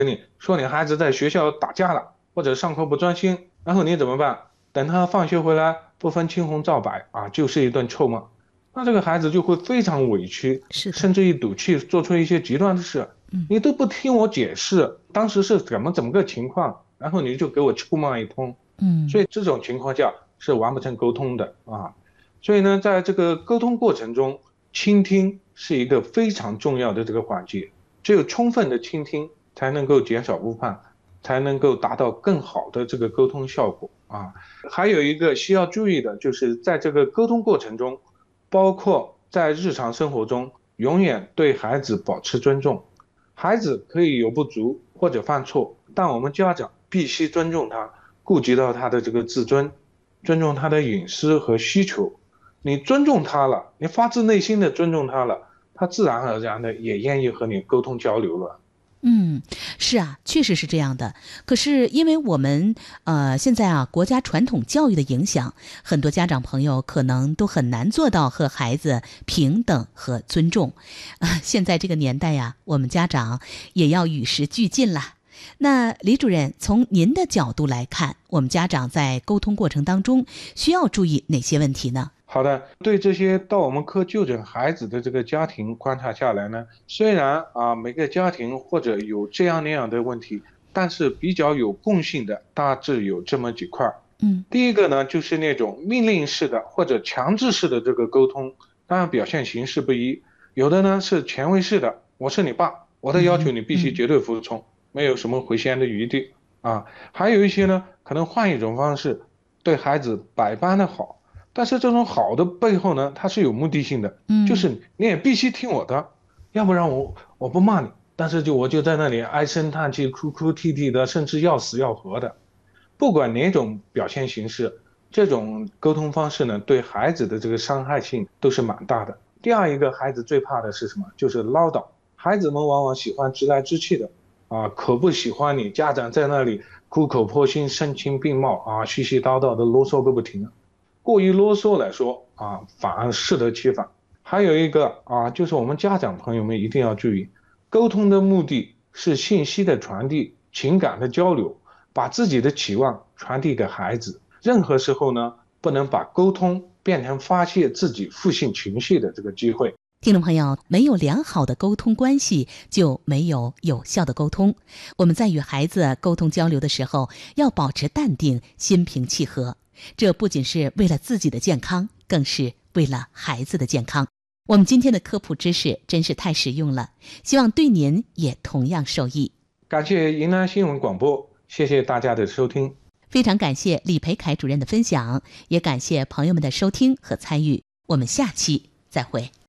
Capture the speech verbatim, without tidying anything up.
跟你说你孩子在学校打架了，或者上课不专心，然后你怎么办？等他放学回来，不分青红皂白啊，就是一顿臭骂。那这个孩子就会非常委屈， 是的。 甚至一赌气做出一些极端的事。 嗯你都不听我解释，当时是怎么怎么个情况，然后你就给我臭骂一通。所嗯以这种情况下是完不成沟通的啊。所以呢，在这个沟通过程中，倾听是一个非常重要的这个环节。只有充分的倾听，才能够减少误判，才能够达到更好的这个沟通效果啊。还有一个需要注意的，就是在这个沟通过程中，包括在日常生活中，永远对孩子保持尊重。孩子可以有不足或者犯错，但我们家长必须尊重他，顾及到他的这个自尊，尊重他的隐私和需求。你尊重他了，你发自内心的尊重他了，他自然而然的也愿意和你沟通交流了。 嗯，是啊，确实是这样的。可是因为我们呃现在啊国家传统教育的影响，很多家长朋友可能都很难做到和孩子平等和尊重。啊、呃，现在这个年代呀，我们家长也要与时俱进了。那李主任，从您的角度来看，我们家长在沟通过程当中需要注意哪些问题呢？ 好的，对这些到我们科就诊孩子的这个家庭观察下来呢，虽然啊每个家庭或者有这样那样的问题，但是比较有共性的大致有这么几块。 嗯， 第一个呢，就是那种命令式的或者强制式的这个沟通，当然表现形式不一，有的呢是权威式的，我是你爸，我的要求嗯你必须嗯绝对服从，没有什么回旋的余地啊。还有一些呢，可能换一种方式，对孩子百般的好。但是这种好的背后呢，它是有目的性的，就嗯是你也必须听我的，要不然我我不骂你，但是就我就在那里唉声叹气、哭哭啼啼的，甚至要死要活的。不管哪种表现形式，这种沟通方式呢，对孩子的这个伤害性都是蛮大的。第二一个，孩子最怕的是什么？就是唠叨。孩子们往往喜欢直来直去的，啊，可不喜欢你家长在那里苦口婆心、声情并茂啊，絮絮叨叨的啰嗦个不停。过于啰嗦来说啊，反而适得其反。还有一个啊，就是我们家长朋友们一定要注意，沟通的目的是信息的传递、情感的交流，把自己的期望传递给孩子。任何时候呢，不能把沟通变成发泄自己负性情绪的这个机会。 听众朋友，没有良好的沟通关系，就没有有效的沟通。我们在与孩子沟通交流的时候，要保持淡定，心平气和。这不仅是为了自己的健康，更是为了孩子的健康。我们今天的科普知识真是太实用了，希望对您也同样受益。 感谢云南新闻广播，谢谢大家的收听。 非常感谢李培凯主任的分享，也感谢朋友们的收听和参与。我们下期再会。